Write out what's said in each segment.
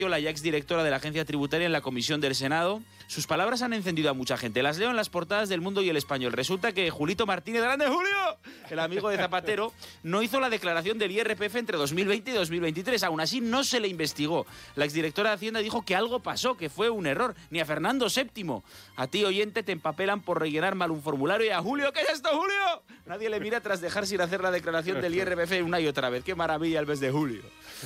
la ya exdirectora de la agencia tributaria en la comisión del Senado. Sus palabras han encendido a mucha gente. Las leo en las portadas del Mundo y El Español. Resulta que Julito Martínez, ¡grande Julio!, el amigo de Zapatero, no hizo la declaración del IRPF entre 2020 y 2023. Aún así, no se le investigó. La exdirectora de Hacienda dijo que algo pasó, que fue un error. Ni a Fernando VII. A ti, oyente, te empapelan por rellenar mal un formulario. Y a Julio, ¿qué es esto, Julio? Nadie le mira tras dejar sin hacer la declaración del IRPF una y otra vez. ¡Qué maravilla el mes de julio!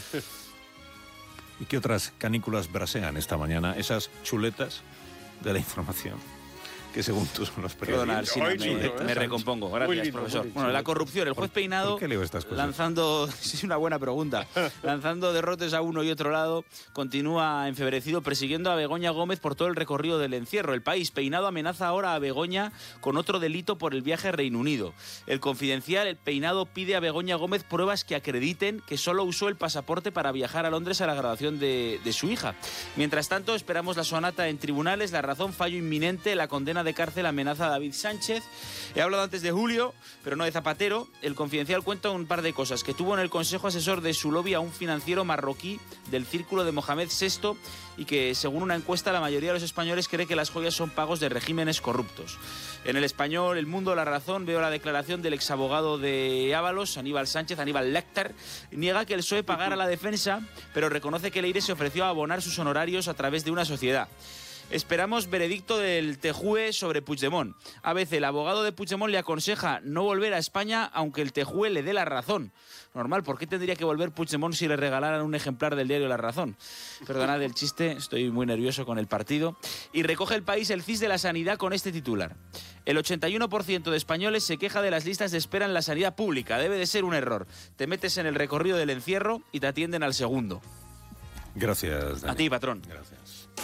¿Y qué otras canículas brasean esta mañana? Esas chuletas de la información, que según tú son los periodistas. Perdona, me recompongo. Gracias, profesor. Bueno, la corrupción. El juez Peinado, ¿por qué leo estas cosas? lanzando... Sí, es una buena pregunta. Lanzando derrotes a uno y otro lado, continúa enfebrecido persiguiendo a Begoña Gómez por todo el recorrido del encierro. El País. Peinado amenaza ahora a Begoña con otro delito por el viaje a Reino Unido. El Confidencial. El Peinado pide a Begoña Gómez pruebas que acrediten que solo usó el pasaporte para viajar a Londres a la graduación de su hija. Mientras tanto, esperamos la sonata en tribunales. La Razón, fallo inminente, la condena de cárcel amenaza a David Sánchez. He hablado antes de Julio, pero no de Zapatero. El Confidencial cuenta un par de cosas. Que tuvo en el consejo asesor de su lobby a un financiero marroquí del círculo de Mohamed VI y que, según una encuesta, la mayoría de los españoles cree que las joyas son pagos de regímenes corruptos. En El Español, El Mundo, La Razón, veo la declaración del exabogado de Ábalos, Aníbal Sánchez, Aníbal Lecter. Niega que el PSOE pagara la defensa, pero reconoce que Leire se ofreció a abonar sus honorarios a través de una sociedad. Esperamos veredicto del TJUE sobre Puigdemont. ABC, el abogado de Puigdemont le aconseja no volver a España aunque el TJUE le dé la razón. Normal, ¿por qué tendría que volver Puigdemont si le regalaran un ejemplar del diario La Razón? Perdonad el chiste, estoy muy nervioso con el partido. Y recoge El País el CIS de la sanidad con este titular. El 81% de españoles se queja de las listas de espera en la sanidad pública. Debe de ser un error. Te metes en el recorrido del encierro y te atienden al segundo. Gracias, Dani. A ti, patrón. Gracias.